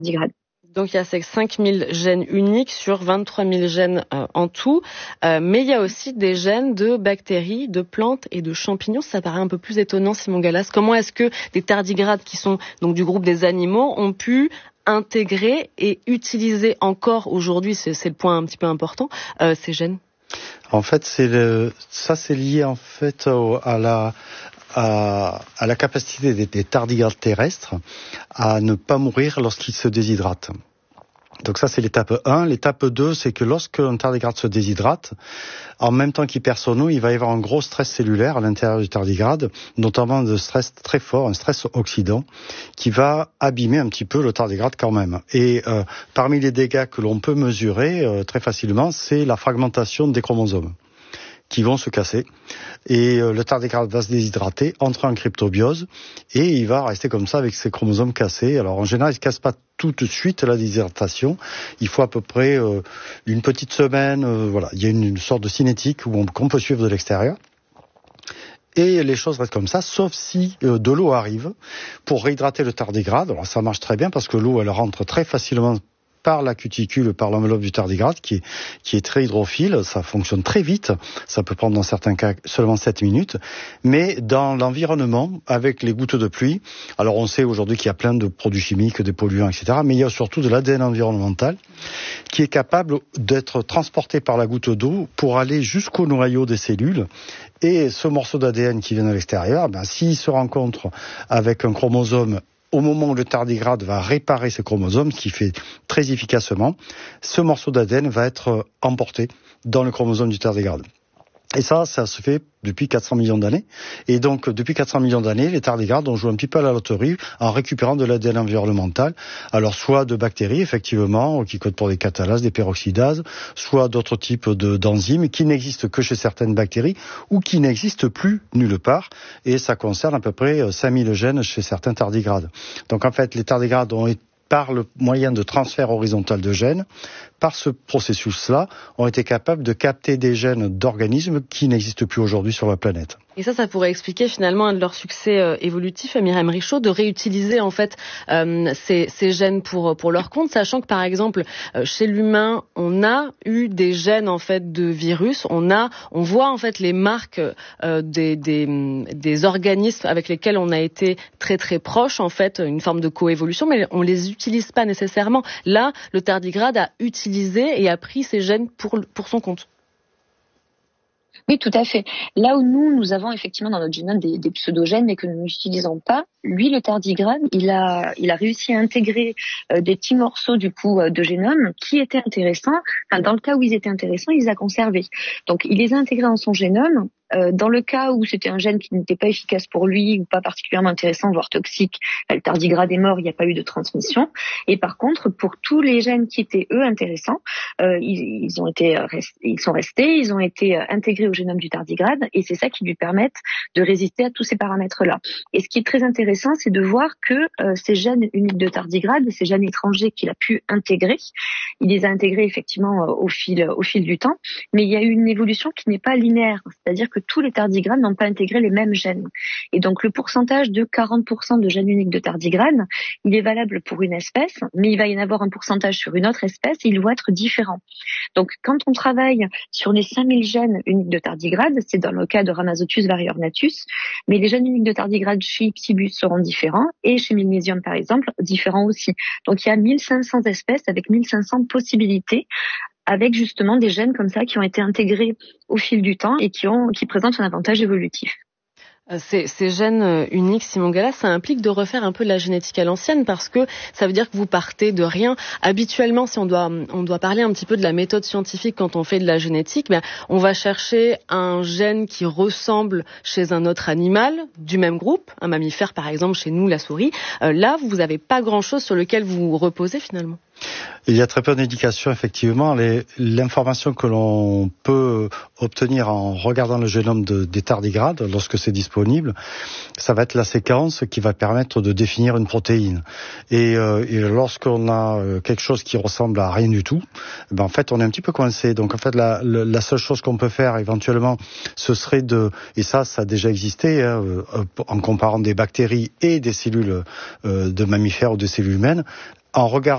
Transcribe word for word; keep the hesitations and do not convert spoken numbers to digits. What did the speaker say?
tardigrade. Donc il y a ces cinq mille gènes uniques sur vingt-trois mille gènes euh, en tout, euh, mais il y a aussi des gènes de bactéries, de plantes et de champignons. Ça paraît un peu plus étonnant, Simon Gallas. Comment est-ce que des tardigrades qui sont donc du groupe des animaux ont pu intégrer et utiliser encore aujourd'hui, c'est, c'est le point un petit peu important, euh, ces gènes? En fait, c'est le, ça c'est lié en fait au, à la à, à la capacité des, des tardigrades terrestres à ne pas mourir lorsqu'ils se déshydratent. Donc ça, c'est l'étape un. L'étape deux, c'est que lorsqu'un tardigrade se déshydrate, en même temps qu'il perd son eau, il va y avoir un gros stress cellulaire à l'intérieur du tardigrade, notamment de stress très fort, un stress oxydant, qui va abîmer un petit peu le tardigrade quand même. Et euh, parmi les dégâts que l'on peut mesurer euh, très facilement, c'est la fragmentation des chromosomes qui vont se casser, et euh, le tardigrade va se déshydrater, entrer en cryptobiose, et il va rester comme ça avec ses chromosomes cassés. Alors en général, il ne se casse pas tout de suite la déshydratation, il faut à peu près euh, une petite semaine, euh, voilà, il y a une, une sorte de cinétique où on, qu'on peut suivre de l'extérieur. Et les choses restent comme ça, sauf si euh, de l'eau arrive pour réhydrater le tardigrade. Alors ça marche très bien parce que l'eau, elle rentre très facilement par la cuticule, par l'enveloppe du tardigrade, qui est, qui est très hydrophile. Ça fonctionne très vite. Ça peut prendre dans certains cas seulement sept minutes. Mais dans l'environnement, avec les gouttes de pluie, alors on sait aujourd'hui qu'il y a plein de produits chimiques, des polluants, et cetera. Mais il y a surtout de l'A D N environnemental qui est capable d'être transporté par la goutte d'eau pour aller jusqu'au noyau des cellules. Et ce morceau d'A D N qui vient de l'extérieur, ben, s'il se rencontre avec un chromosome au moment où le tardigrade va réparer ses chromosomes, ce qu'il fait très efficacement, ce morceau d'A D N va être emporté dans le chromosome du tardigrade. Et ça, ça se fait depuis quatre cents millions d'années. Et donc, depuis quatre cents millions d'années, les tardigrades ont joué un petit peu à la loterie en récupérant de l'A D N environnemental. Alors, soit de bactéries, effectivement, qui codent pour des catalases, des peroxydases, soit d'autres types de, d'enzymes qui n'existent que chez certaines bactéries ou qui n'existent plus nulle part. Et ça concerne à peu près cinq mille gènes chez certains tardigrades. Donc, en fait, les tardigrades ont été, par le moyen de transfert horizontal de gènes, par ce processus-là, ont été capables de capter des gènes d'organismes qui n'existent plus aujourd'hui sur la planète. Et ça, ça pourrait expliquer finalement un de leurs succès euh, évolutifs, Myriam Richaud, de réutiliser en fait euh, ces, ces gènes pour pour leur compte, sachant que par exemple euh, chez l'humain, on a eu des gènes en fait de virus, on a, on voit en fait les marques euh, des, des des organismes avec lesquels on a été très très proche, en fait, une forme de coévolution, mais on les utilise pas nécessairement. Là, le tardigrade a utilisé et a pris ces gènes pour pour son compte. Oui, tout à fait. Là où nous, nous avons effectivement dans notre génome des, des pseudogènes, mais que nous n'utilisons pas, lui, le tardigrade, il a, il a réussi à intégrer euh, des petits morceaux du coup euh, de génome qui étaient intéressants. Enfin, dans le cas où ils étaient intéressants, il les a conservés. Donc, il les a intégrés dans son génome. Euh, dans le cas où c'était un gène qui n'était pas efficace pour lui ou pas particulièrement intéressant, voire toxique, le tardigrade est mort, il n'y a pas eu de transmission. Et par contre, pour tous les gènes qui étaient eux intéressants, euh, ils, ils ont été, rest- ils sont restés, ils ont été intégrés au génome du tardigrade, et c'est ça qui lui permet de résister à tous ces paramètres-là. Et ce qui est très intéressant, c'est de voir que euh, ces gènes uniques de tardigrade, ces gènes étrangers qu'il a pu intégrer, il les a intégrés effectivement euh, au fil, au fil du temps, mais il y a eu une évolution qui n'est pas linéaire, c'est-à-dire que tous les tardigrades n'ont pas intégré les mêmes gènes. Et donc le pourcentage de quarante pour cent de gènes uniques de tardigrades, il est valable pour une espèce, mais il va y en avoir un pourcentage sur une autre espèce et ils vont être différents. Donc quand on travaille sur les cinq mille gènes uniques de tardigrades, c'est dans le cas de Rhamazotus variornatus, mais les gènes uniques de tardigrades chez Ipsibus seront différents et chez Milmésium par exemple, différents aussi. Donc il y a mille cinq cents espèces avec mille cinq cents possibilités, avec justement des gènes comme ça qui ont été intégrés au fil du temps et qui ont qui présentent un avantage évolutif. Ces, ces gènes uniques, Simon Gallas, ça implique de refaire un peu de la génétique à l'ancienne parce que ça veut dire que vous partez de rien. Habituellement, si on doit, on doit parler un petit peu de la méthode scientifique quand on fait de la génétique, ben, on va chercher un gène qui ressemble chez un autre animal du même groupe, un mammifère par exemple, chez nous, la souris. Euh, là, vous n'avez pas grand-chose sur lequel vous reposez finalement. Il y a très peu d'indications, effectivement. Les, l'information que l'on peut obtenir en regardant le génome de, des tardigrades, lorsque c'est disponible, ça va être la séquence qui va permettre de définir une protéine. Et, euh, et lorsqu'on a quelque chose qui ressemble à rien du tout, ben en fait, on est un petit peu coincé. Donc, en fait, la, la, la seule chose qu'on peut faire, éventuellement, ce serait de... Et ça, ça a déjà existé, hein, en comparant des bactéries et des cellules euh, de mammifères ou des cellules humaines, en regardant